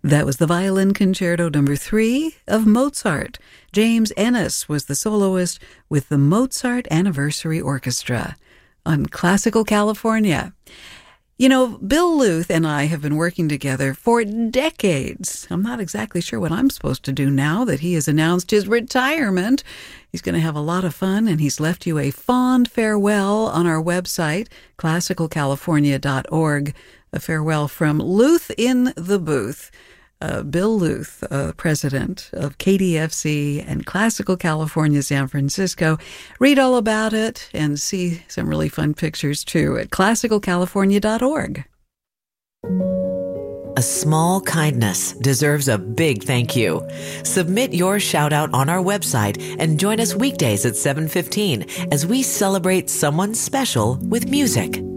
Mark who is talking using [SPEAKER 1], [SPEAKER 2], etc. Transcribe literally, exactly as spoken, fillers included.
[SPEAKER 1] That was the Violin Concerto number three of Mozart. James Ennis was the soloist with the Mozart Anniversary Orchestra on Classical California. You know, Bill Luth and I have been working together for decades. I'm not exactly sure what I'm supposed to do now that he has announced his retirement. He's going to have a lot of fun, and he's left you a fond farewell on our website, classical california dot org. A farewell from Luth in the Booth. Uh, Bill Luth, uh, president of K D F C and Classical California San Francisco. Read all about it and see some really fun pictures, too, at classical california dot org.
[SPEAKER 2] A small kindness deserves a big thank you. Submit your shout-out on our website and join us weekdays at seven fifteen as we celebrate someone special with music.